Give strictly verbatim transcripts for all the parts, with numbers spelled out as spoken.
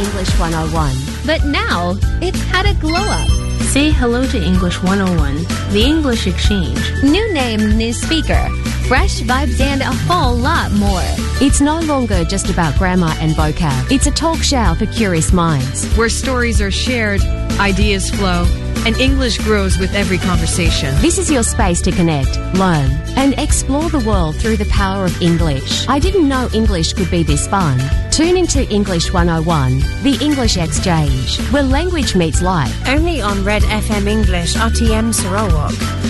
English one oh one. But now, it's had a glow up. Say hello to English one oh one, the English Exchange. New name, new speaker. Fresh vibes and a whole lot more. It's no longer just about grammar and vocab. It's a talk show for curious minds. Where stories are shared, ideas flow, and English grows with every conversation. This is your space to connect, learn, and explore the world through the power of English. I didn't know English could be this fun. Tune into English one oh one, the English Exchange, where language meets life. Only on Red F M English, R T M Sarawak.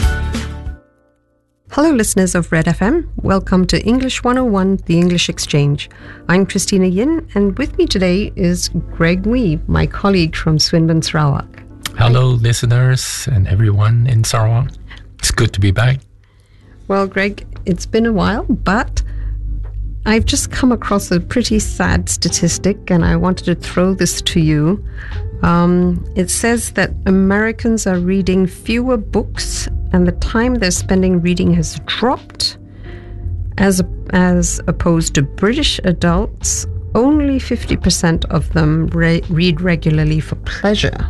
Hello listeners of Red F M, welcome to English one oh one, the English Exchange. I'm Christina Yin, and with me today is Greg Wee, my colleague from Swinburne, Sarawak. Hello listeners and everyone in Sarawak. It's good to be back. Well, Greg, it's been a while, but I've just come across a pretty sad statistic and I wanted to throw this to you. Um, it says that Americans are reading fewer books and the time they're spending reading has dropped. As, as opposed to British adults, only fifty percent of them re- read regularly for pleasure.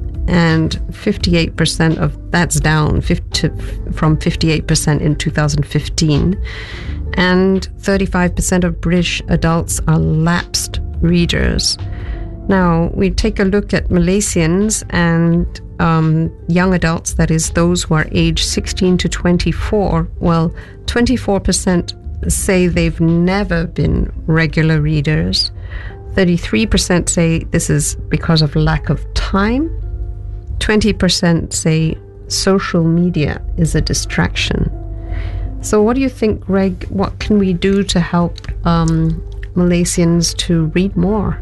And fifty-eight percent of that's down fifty, from fifty-eight percent in two thousand fifteen. And thirty-five percent of British adults are lapsed readers. Now, we take a look at Malaysians and um, young adults, that is, those who are aged sixteen to twenty-four. Well, twenty-four percent say they've never been regular readers. thirty-three percent say this is because of lack of time. twenty percent say social media is a distraction. So what do you think, Greg? What can we do to help um, Malaysians to read more?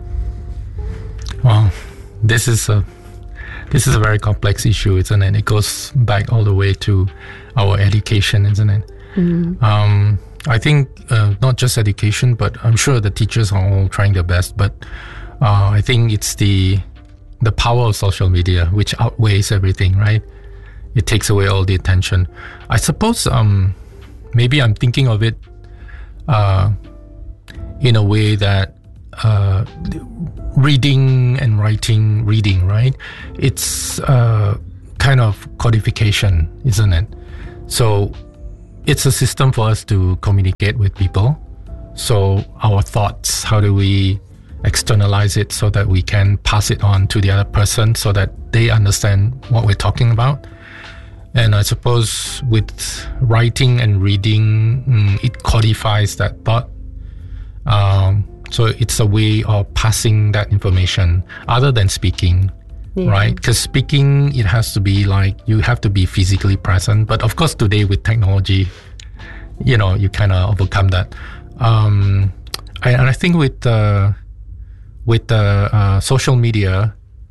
Well, this is a this is a very complex issue, isn't it? It goes back all the way to our education, isn't it? Mm-hmm. Um, I think uh, not just education, but I'm sure the teachers are all trying their best. But uh, I think it's the the power of social media which outweighs everything, right? It takes away all the attention. I suppose um, maybe I'm thinking of it uh, in a way that uh, reading and writing, reading, right? It's uh, kind of codification, isn't it? So it's a system for us to communicate with people. So our thoughts, how do we externalize it so that we can pass it on to the other person so that they understand what we're talking about? And I suppose with writing and reading, mm, it codifies that thought. Um, so it's a way of passing that information other than speaking, yeah. Right? Because speaking, it has to be like, you have to be physically present. But of course, today with technology, you know, you kind of overcome that. Um, I, and I think with uh, with uh, uh, social media,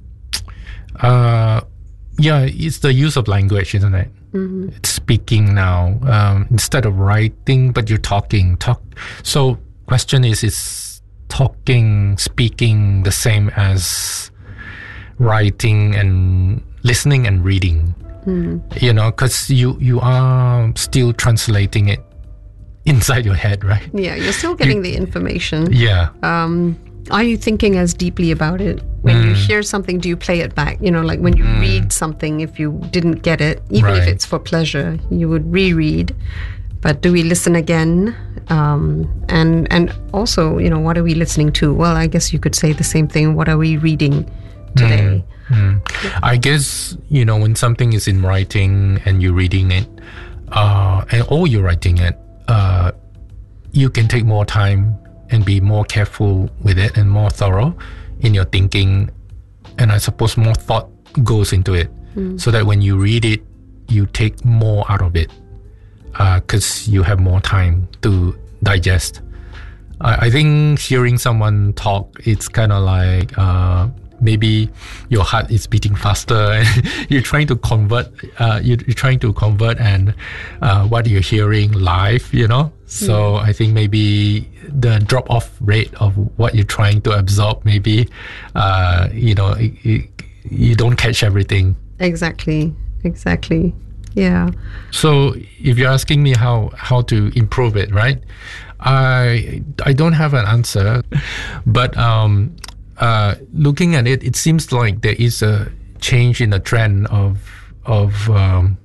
uh, yeah, it's the use of language, isn't it? Mm-hmm. It's speaking now um, instead of writing, but you're talking. Talk. So, question is: is talking, speaking the same as writing and listening and reading? Mm-hmm. You know, because you you are still translating it inside your head, right? Yeah, you're still getting you, the information. Yeah. Um, are you thinking as deeply about it? When mm. you hear something, do you play it back? You know, like when you mm. read something, if you didn't get it, even right. if it's for pleasure, you would reread. But do we listen again? Um, and and also, you know, what are we listening to? Well, I guess you could say the same thing. What are we reading today? Mm. Mm. I guess, you know, when something is in writing and you're reading it, uh, and or you're writing it, uh, you can take more time and be more careful with it and more thorough in your thinking, and I suppose more thought goes into it, mm. so that when you read it, you take more out of it, because uh, you have more time to digest. I, I think hearing someone talk, it's kind of like uh, maybe your heart is beating faster and you're trying to convert, uh, you're, you're trying to convert and uh, what you're hearing live, you know? So mm. I think maybe the drop-off rate of what you're trying to absorb, maybe, uh, you know, it, it, you don't catch everything. Exactly, exactly. Yeah. So if you're asking me how, how to improve it, right? I I don't have an answer, but um, uh, looking at it, it seems like there is a change in the trend of of um,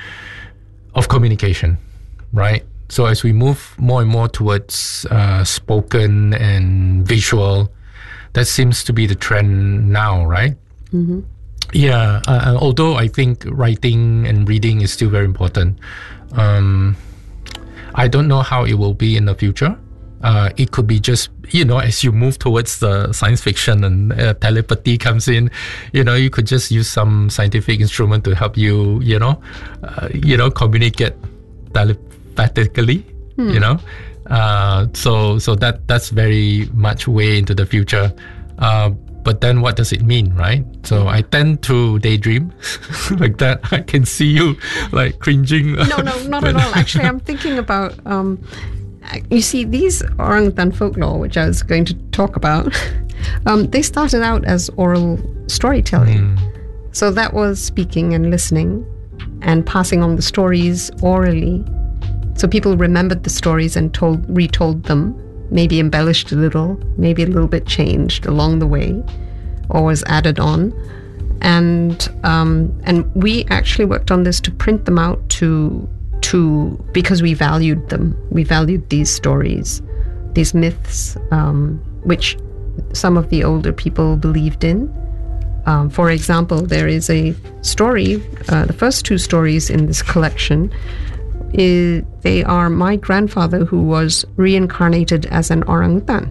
of communication, right? So as we move more and more towards uh, spoken and visual, that seems to be the trend now, right? Mm-hmm. Yeah. Uh, although I think writing and reading is still very important. Um, I don't know how it will be in the future. Uh, it could be just, you know, as you move towards the science fiction and uh, telepathy comes in, you know, you could just use some scientific instrument to help you, you know, uh, you know, communicate telepathically, hmm. you know. Uh, so so that that's very much way into the future. Uh, but then what does it mean, right? So I tend to daydream like that. I can see you like cringing. No, no, not at all. Actually, I'm thinking about... Um, You see, these orangutan folklore, which I was going to talk about, um, they started out as oral storytelling. Mm. So that was speaking and listening and passing on the stories orally. So people remembered the stories and told, retold them, maybe embellished a little, maybe a little bit changed along the way, or was added on. And um, and we actually worked on this to print them out to... to because we valued them. We valued these stories, these myths, um, which some of the older people believed in. Um, for example, there is a story, uh, the first two stories in this collection, is, they are my grandfather who was reincarnated as an orangutan,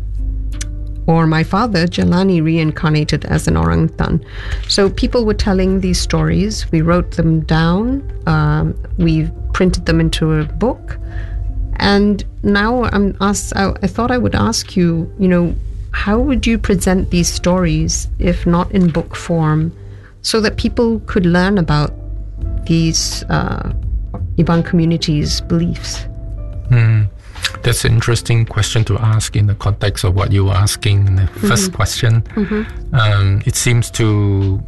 or my father, Jelani, reincarnated as an orangutan. So people were telling these stories. We wrote them down. Um, we printed them into a book. And now I'm asked, I, I thought I would ask you, you know, how would you present these stories, if not in book form, so that people could learn about these uh, Iban communities' beliefs? Mm. That's an interesting question to ask in the context of what you were asking in the mm-hmm. first question. Mm-hmm. Um, it seems to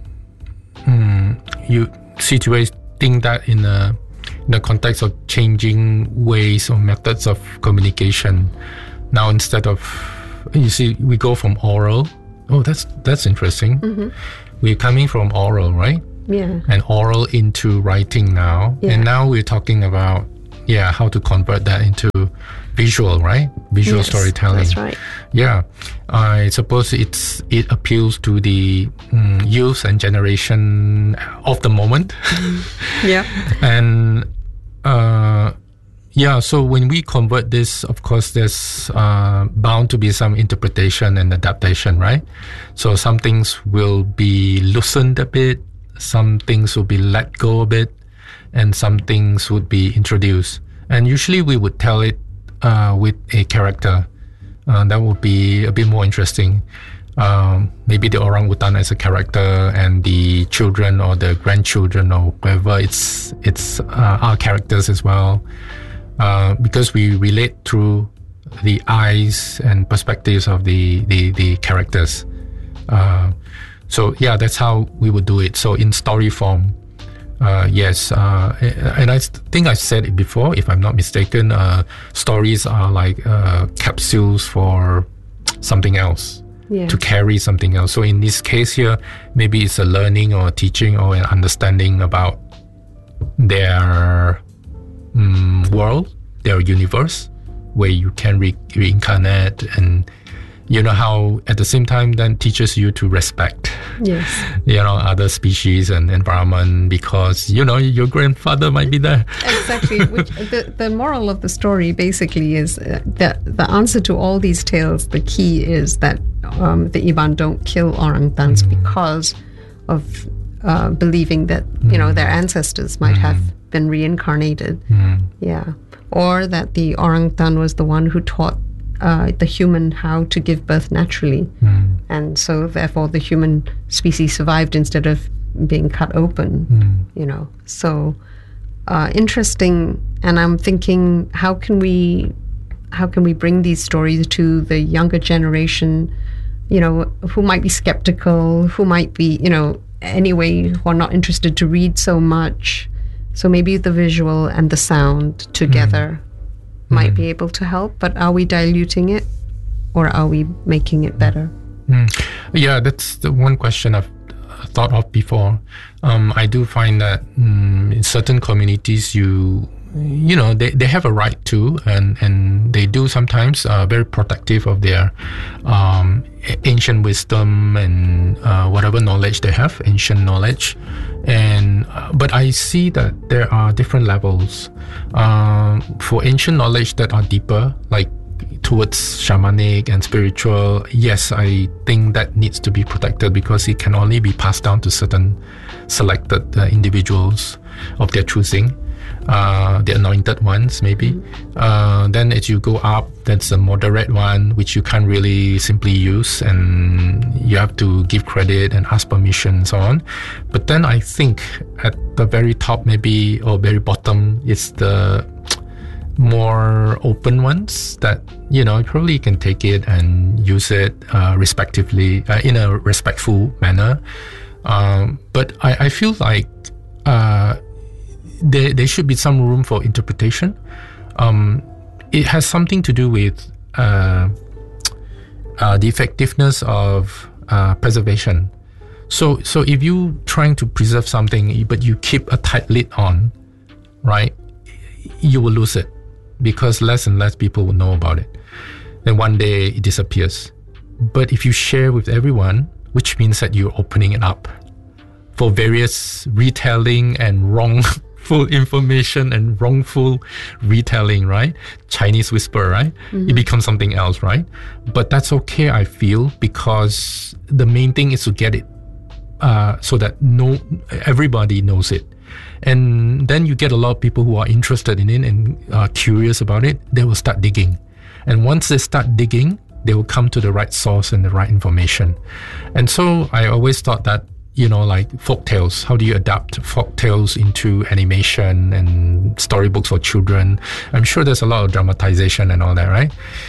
um, you situating that in a in the context of changing ways or methods of communication. Now, instead of, you see, we go from oral. Oh, that's that's interesting. Mm-hmm. We're coming from oral, right? Yeah. And oral into writing now, yeah. And now we're talking about. Yeah, how to convert that into visual, right? Visual yes, storytelling. That's right. Yeah, I suppose it's it appeals to the um, youth and generation of the moment. Yeah. And uh, yeah, so when we convert this, of course, there's uh, bound to be some interpretation and adaptation, right? So some things will be loosened a bit, some things will be let go a bit, and some things would be introduced. And usually we would tell it uh, with a character. Uh, that would be a bit more interesting. Um, maybe the orangutan as a character and the children or the grandchildren or whoever, it's, it's uh, our characters as well. Uh, because we relate through the eyes and perspectives of the, the, the characters. Uh, so yeah, that's how we would do it. So in story form, Uh, yes, uh, and I think I said it before, if I'm not mistaken, uh, stories are like uh, capsules for something else, yeah. to carry something else. So in this case here, maybe it's a learning or a teaching or an understanding about their um, world, their universe, where you can re- reincarnate, and you know how at the same time then teaches you to respect, yes, you know, other species and environment, because you know your grandfather might be there. Exactly. Which, the the moral of the story basically is that the answer to all these tales, the key is that um, the Iban don't kill orangutans mm. because of uh, believing that you mm. know their ancestors might mm. have been reincarnated, mm. yeah, or that the orangutan was the one who taught Uh, the human how to give birth naturally, mm. and so therefore the human species survived instead of being cut open. Mm. You know, so uh, interesting. And I'm thinking, how can we, how can we bring these stories to the younger generation? You know, who might be skeptical, who might be, you know, anyway, who are not interested to read so much. So maybe the visual and the sound together. Mm. might be able to help, but are we diluting it or are we making it better? Mm. Yeah, that's the one question I've thought of before. Um, I do find that mm, in certain communities, you you know, they, they have a right to, and, and they do sometimes uh, very protective of their um, ancient wisdom and uh, whatever knowledge they have, ancient knowledge. And uh, but I see that there are different levels. Um, for ancient knowledge that are deeper, like towards shamanic and spiritual, yes, I think that needs to be protected because it can only be passed down to certain selected uh, individuals of their choosing. Uh, the anointed ones, maybe. Mm-hmm. Uh, then as you go up, that's a moderate one, which you can't really simply use, and you have to give credit and ask permission and so on. But then I think at the very top, maybe, or very bottom, is the more open ones that, you know, probably you can take it and use it uh, respectively, uh, in a respectful manner. Um, but I, I feel like uh, There, there should be some room for interpretation. Um, it has something to do with uh, uh, the effectiveness of uh, preservation. So, so if you trying to preserve something, but you keep a tight lid on, right, you will lose it because less and less people will know about it. Then one day it disappears. But if you share with everyone, which means that you're opening it up for various retelling and wrong full information and wrongful retelling, right? Chinese whisper, right? Mm-hmm. It becomes something else, right? But that's okay, I feel, because the main thing is to get it uh, so that no everybody knows it. And then you get a lot of people who are interested in it and are curious about it. They will start digging. And once they start digging, they will come to the right source and the right information. And so I always thought that, you know, like folk tales, how do you adapt folk tales into animation and storybooks for children? I'm sure there's a lot of dramatization and all that, right?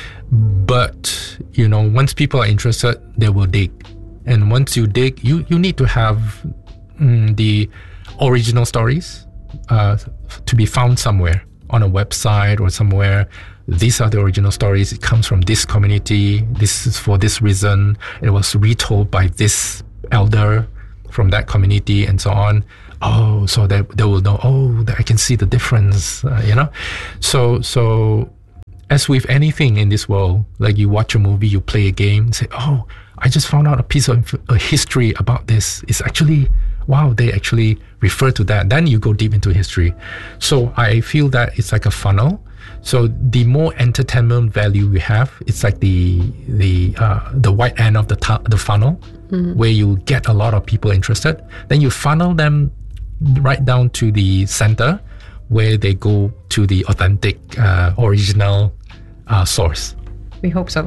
But, you know, once people are interested, they will dig. And once you dig, you, you need to have mm, the original stories uh, to be found somewhere on a website or somewhere. These are the original stories. It comes from this community. This is for this reason. It was retold by this elder from that community and so on. Oh, so they, they will know, oh, I can see the difference, uh, you know? So, so as with anything in this world, like you watch a movie, you play a game, say, oh, I just found out a piece of a history about this. It's actually, wow, they actually refer to that. Then you go deep into history. So I feel that it's like a funnel. So the more entertainment value we have, it's like the the uh, the white end of the t- the funnel, mm-hmm. where you get a lot of people interested. Then you funnel them right down to the center, where they go to the authentic, uh, original uh, source. We hope so.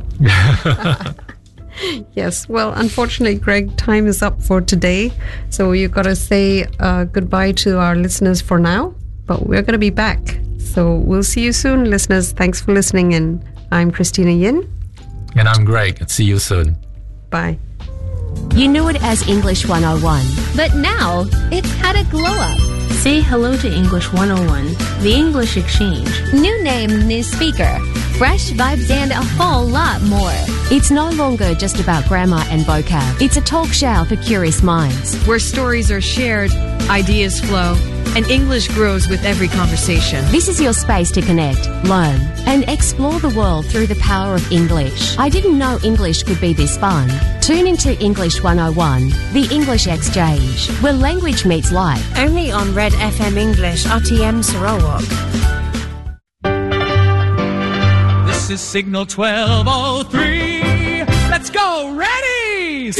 Yes. Well, unfortunately, Greg, time is up for today. So you've got to say uh, goodbye to our listeners for now. But we're going to be back. So we'll see you soon, listeners. Thanks for listening in. I'm Christina Yin. And I'm Greg. See you soon. Bye. You knew it as English one oh one. But now, it's had a glow up. Say hello to English one oh one, the English Exchange. New name, new speaker. Fresh vibes and a whole lot more. It's no longer just about grammar and vocab. It's a talk show for curious minds. Where stories are shared, ideas flow, and English grows with every conversation. This is your space to connect, learn, and explore the world through the power of English. I didn't know English could be this fun. Tune into English one oh one, the English Exchange, where language meets life. Only on Red F M English, R T M Sarawak. This is Signal twelve oh three. Let's go, ready!